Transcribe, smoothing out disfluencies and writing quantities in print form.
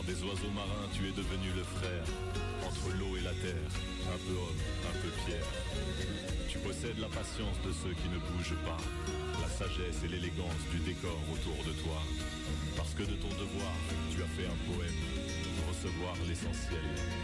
des oiseaux marins, tu es devenu le frère, entre l'eau et la terre, un peu homme, un peu pierre. Tu possèdes la patience de ceux qui ne bougent pas, la sagesse et l'élégance du décor autour de toi. Parce que de ton devoir, tu as fait un poème, recevoir l'essentiel.